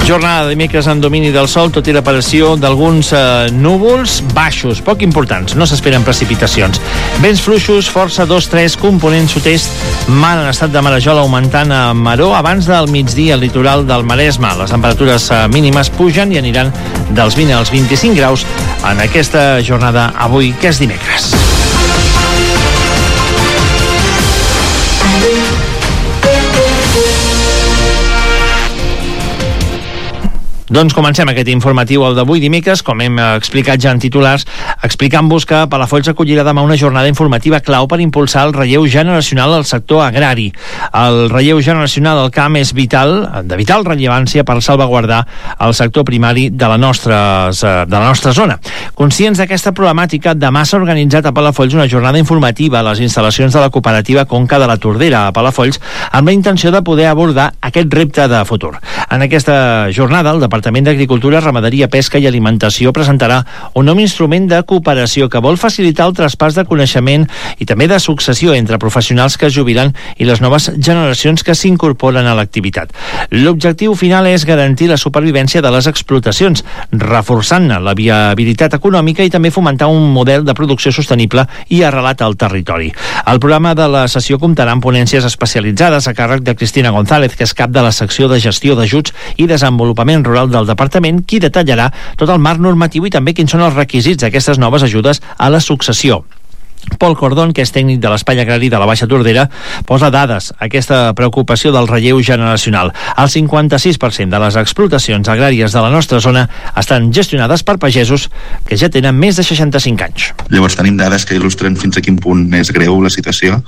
Jornada de dimecres en domini del sol, tot i l'aparició d'alguns núvols baixos, poc importants, no s'esperen precipitacions. Vents fluixos, força 2-3, component sud-est, mar en estat de marejol augmentant a Maró abans del migdia al litoral del Maresme. Les temperatures mínimes pugen i aniran dels 20 als 25 graus en aquesta jornada avui, que és dimecres. Doncs comencem aquest informatiu, el d'avui dimecres, com hem explicat ja en titulars, explicant-vos que Palafolls acollirà demà una jornada informativa clau per impulsar el relleu generacional al sector agrari. El relleu generacional al camp és de vital rellevància per salvaguardar el sector primari de la nostra zona. Conscients d'aquesta problemàtica, demà s'ha organitzat a Palafolls una jornada informativa a les instal·lacions de la cooperativa Conca de la Tordera a Palafolls, amb la intenció de poder abordar aquest repte de futur. En aquesta jornada, el Departament d'Agricultura, Ramaderia, Pesca i Alimentació presentarà un nou instrument de cooperació que vol facilitar el traspàs de coneixement i també de successió entre professionals que es jubilen i les noves generacions que s'incorporen a l'activitat. L'objectiu final és garantir la supervivència de les explotacions, reforçant-ne la viabilitat econòmica i també fomentar un model de producció sostenible i arrelat al territori. El programa de la sessió comptarà amb ponències especialitzades a càrrec de Cristina González, que és cap de la secció de gestió d'ajuts i desenvolupament rural del Departament, qui detallarà tot el marc normatiu i també quins són els requisits d'aquestes noves ajudes a la successió. Pol Cordón, que és tècnic de l'Espai Agrari de la Baixa Tordera, posa dades a aquesta preocupació del relleu generacional. El 56% de les explotacions agràries de la nostra zona estan gestionades per pagesos que ja tenen més de 65 anys. Llavors tenim dades que il·lustren fins a quin punt és greu la situació.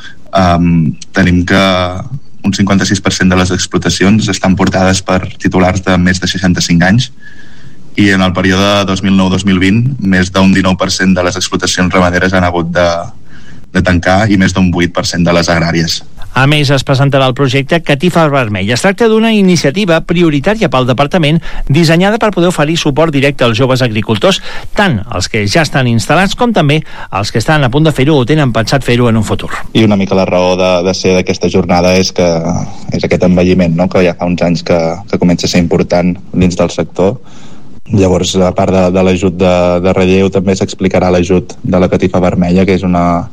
Tenim que un 56% de les explotacions estan portades per titulars de més de 65 anys i en el període 2009-2020 més d'un 19% de les explotacions ramaderes han hagut de tancar i més d'un 8% de les agràries. A més, es presentarà el projecte Catifa Vermella. Es tracta d'una iniciativa prioritària pel Departament dissenyada per poder oferir suport directe als joves agricultors, tant els que ja estan instal·lats com també els que estan a punt de fer-ho o tenen pensat fer-ho en un futur. I una mica la raó de ser d'aquesta jornada és aquest envelliment, no? Que ja fa uns anys que comença a ser important dins del sector. Llavors, a part de l'ajut de relleu, també s'explicarà l'ajut de la Catifa Vermella, que és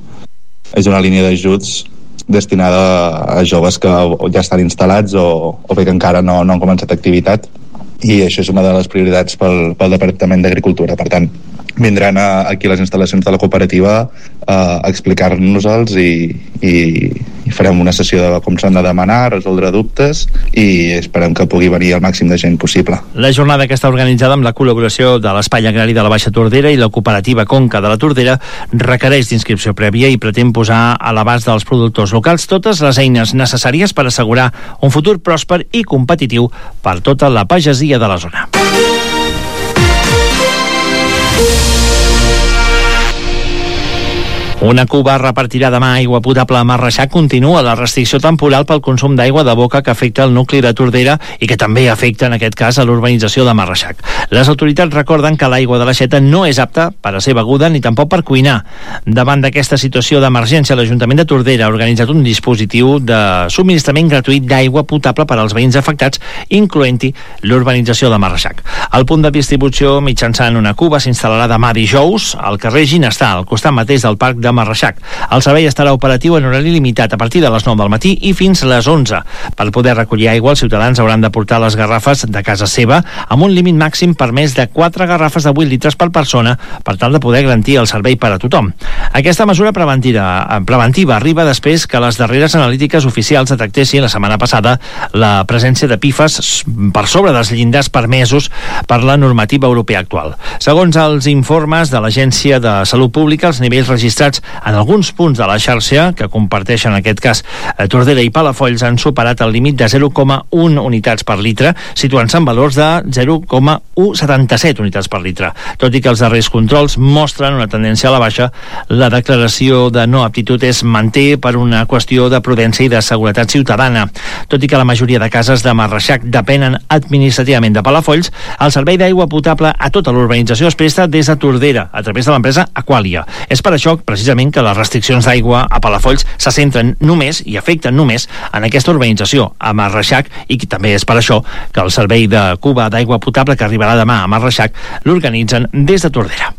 una línia d'ajuts destinada a joves que ja estan instal·lats o bé que encara no han començat activitat, i això és una de les prioritats pel Departament d'Agricultura. Per tant, vindran aquí a les instal·lacions de la cooperativa a explicar-nos-els i farem una sessió de com s'han de demanar, resoldre dubtes, i esperem que pugui venir el màxim de gent possible. La jornada, que està organitzada amb la col·laboració de l'Espai Agrari de la Baixa Tordera i la cooperativa Conca de la Tordera, requereix d'inscripció prèvia i pretén posar a l'abast dels productors locals totes les eines necessàries per assegurar un futur pròsper i competitiu per tota la pagesia de la zona. Una cuba repartirà demà aigua potable a Marreixac. Continua la restricció temporal pel consum d'aigua de boca que afecta el nucli de Tordera i que també afecta, en aquest cas, a l'urbanització de Marreixac. Les autoritats recorden que l'aigua de l'aixeta no és apta per a ser beguda ni tampoc per cuinar. Davant d'aquesta situació d'emergència, l'Ajuntament de Tordera ha organitzat un dispositiu de subministrament gratuït d'aigua potable per als veïns afectats, incloent-hi l'urbanització de Marreixac. El punt de distribució mitjançant una cuba s'instal·larà demà dijous al carrer Ginestar, al costat mateix del Parc de Marreixac. El servei estarà operatiu en horari limitat a partir de les 9 del matí i fins a les 11. Per poder recollir aigua, els ciutadans hauran de portar les garrafes de casa seva amb un límit màxim permès de 4 garrafes de 8 litres per persona per tal de poder garantir el servei per a tothom. Aquesta mesura preventiva arriba després que les darreres analítiques oficials detectessin la setmana passada la presència de PFAS per sobre dels llindars permesos per la normativa europea actual. Segons els informes de l'Agència de Salut Pública, els nivells registrats en alguns punts de la xarxa, que comparteixen en aquest cas Tordera i Palafolls, han superat el límit de 0,1 unitats per litre, situant-se en valors de 0,177 unitats per litre. Tot i que els darrers controls mostren una tendència a la baixa, la declaració de no aptitud es manté per una qüestió de prudència i de seguretat ciutadana. Tot i que la majoria de cases de Marreixac depenen administrativament de Palafolls, el servei d'aigua potable a tota l'urbanització es presta des de Tordera, a través de l'empresa Aqualia. És per això, precisament, precisament que les restriccions d'aigua a Palafolls se centren només i afecten només en aquesta urbanització, a Marreixac, i també és per això que el servei de cuba d'aigua potable que arribarà demà a Marreixac l'organitzen des de Tordera.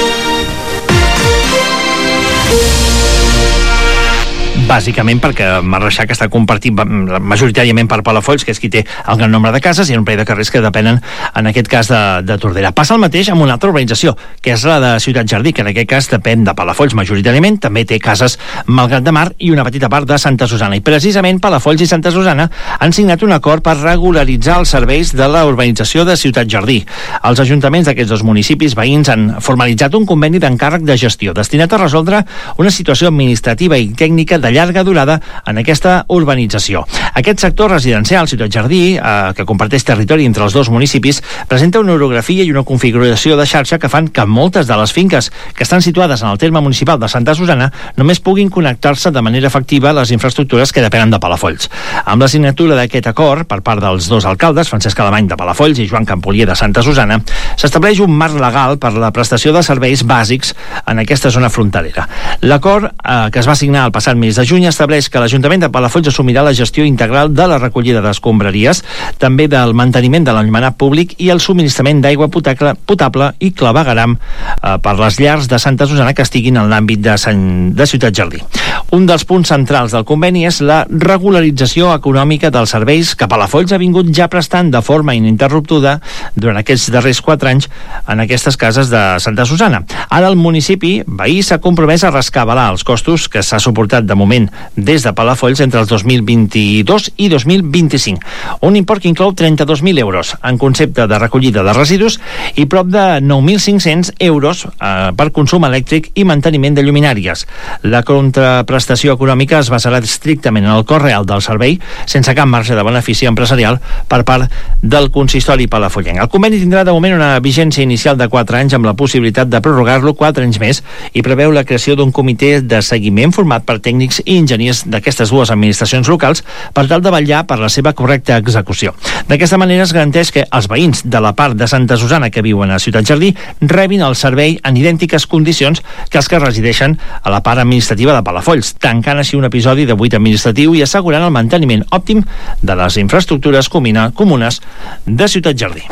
Bàsicament perquè Marreixac està compartit majoritàriament per Palafolls, que és qui té el gran nombre de cases, i un parell de carrers que depenen, en aquest cas, de Tordera. Passa el mateix amb una altra urbanització, que és la de Ciutat Jardí, que en aquest cas depèn de Palafolls majoritàriament, també té cases Malgrat de Mar i una petita part de Santa Susana. I precisament Palafolls i Santa Susana han signat un acord per regularitzar els serveis de la urbanització de Ciutat Jardí. Els ajuntaments d'aquests dos municipis veïns han formalitzat un conveni d'encàrrec de gestió destinat a resoldre una situació administrativa i tècnica de llarga durada en aquesta urbanització. Aquest sector residencial, Ciutat Jardí, que comparteix territori entre els dos municipis, presenta una orografia i una configuració de xarxa que fan que moltes de les finques que estan situades en el terme municipal de Santa Susana només puguin connectar-se de manera efectiva a les infraestructures que depenen de Palafolls. Amb la signatura d'aquest acord per part dels dos alcaldes, Francesc Alemany de Palafolls i Joan Campolier de Santa Susana, s'estableix un marc legal per la prestació de serveis bàsics en aquesta zona fronterera. L'acord, que es va signar el passat mes de juny, estableix que l'Ajuntament de Palafolls assumirà la gestió integral de la recollida d'escombraries, també del manteniment de l'enllumenat públic i el subministrament d'aigua potable i clavegueram per les llars de Santa Susana que estiguin en l'àmbit de Ciutat Jardí. Un dels punts centrals del conveni és la regularització econòmica dels serveis que Palafolls ha vingut ja prestant de forma ininterruptuda durant aquests darrers 4 anys en aquestes cases de Santa Susana. Ara el municipi veí s'ha compromès a rescabalar els costos que s'ha suportat de moment des de Palafolls entre els 2022 i 2025. Un import que inclou 32.000 euros en concepte de recollida de residus i prop de 9.500 euros per consum elèctric i manteniment de lluminàries. La contraprestació econòmica es basarà estrictament en el cost real del servei, sense cap marge de benefici empresarial per part del consistori palafollenc. El conveni tindrà de moment una vigència inicial de 4 anys amb la possibilitat de prorrogar-lo 4 anys més i preveu la creació d'un comitè de seguiment format per tècnics i enginyers d'aquestes dues administracions locals per tal de vetllar per la seva correcta execució. D'aquesta manera es garanteix que els veïns de la part de Santa Susana que viuen a Ciutat Jardí rebin el servei en idèntiques condicions que els que resideixen a la part administrativa de Palafolls, tancant així un episodi de buit administratiu i assegurant el manteniment òptim de les infraestructures comunes de Ciutat Jardí.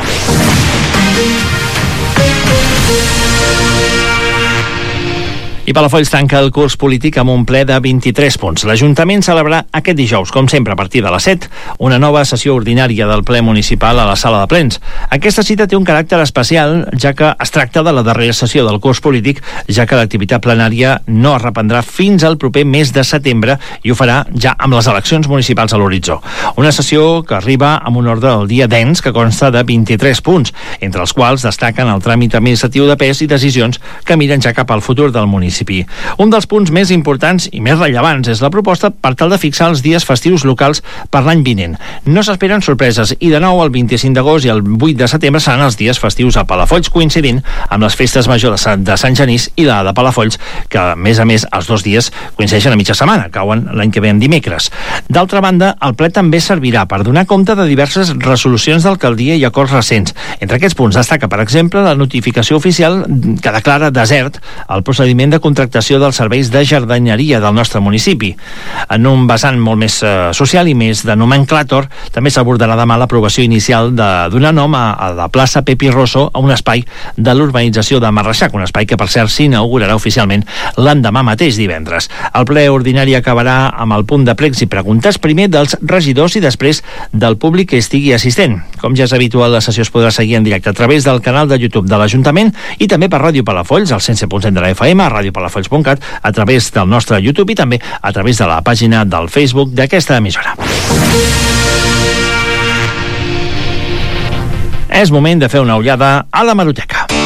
I Palafolls tanca el curs polític amb un ple de 23 punts. L'Ajuntament celebrarà aquest dijous, com sempre, a partir de les 7, una nova sessió ordinària del ple municipal a la sala de plens. Aquesta cita té un caràcter especial, ja que es tracta de la darrera sessió del curs polític, ja que l'activitat plenària no es reprendrà fins al proper mes de setembre i ho farà ja amb les eleccions municipals a l'horitzó. Una sessió que arriba amb un ordre del dia dens que consta de 23 punts, entre els quals destaquen el tràmit administratiu de pes i decisions que miren ja cap al futur del municipi. Un dels punts més importants i més rellevants és la proposta per tal de fixar els dies festius locals per l'any vinent. No s'esperen sorpreses i de nou el 25 d'agost i el 8 de setembre seran els dies festius a Palafolls, coincidint amb les festes majors de Sant Genís i la de Palafolls, que a més els dos dies coincideixen a mitja setmana, cauen l'any que ve en dimecres. D'altra banda, el ple també servirà per donar compte de diverses resolucions d'alcaldia i acords recents. Entre aquests punts destaca, per exemple, la notificació oficial que declara desert el procediment de contractació dels serveis de jardineria del nostre municipi. En un vessant molt més social i més de nomenclàtor, també s'abordarà demà l'aprovació inicial de donar nom a la plaça Pepi Rosso, a un espai de l'urbanització de Marreixac, un espai que per cert s'inaugurarà oficialment l'endemà mateix, divendres. El ple ordinari acabarà amb el punt de pregs i preguntes, primer dels regidors i després del públic que estigui assistent. Com ja és habitual, la sessió es podrà seguir en directe a través del canal de YouTube de l'Ajuntament i també per Ràdio Palafolls, al 107.7 de la FM, a radiopalafolls.cat, a través del nostre YouTube i també a través de la pàgina del Facebook d'aquesta emissora. És moment de fer una ullada a l'hemeroteca.